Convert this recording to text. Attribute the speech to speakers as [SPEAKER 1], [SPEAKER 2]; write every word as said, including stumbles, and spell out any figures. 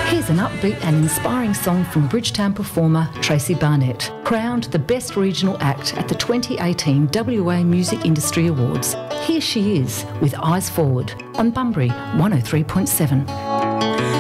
[SPEAKER 1] Here's an upbeat and inspiring song from Bridgetown performer Tracy Barnett, crowned the Best Regional Act at the twenty eighteen W A Music Industry Awards. Here she is with Eyes Forward on Bunbury one oh three point seven.